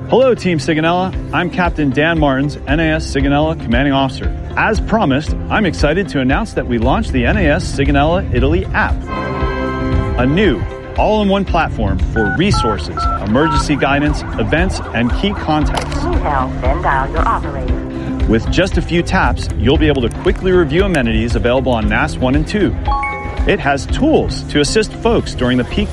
Hello, Team Sigonella. I'm Captain Dan Martins, NAS Sigonella Commanding Officer. As promised, I'm excited to announce that we launched the NAS Sigonella Italy app, a new all-in-one platform for resources, emergency guidance, events, and key contacts. Need help? Then dial your operator. With just a few taps, you'll be able to quickly review amenities available on NAS 1 and 2. It has tools to assist folks during the peak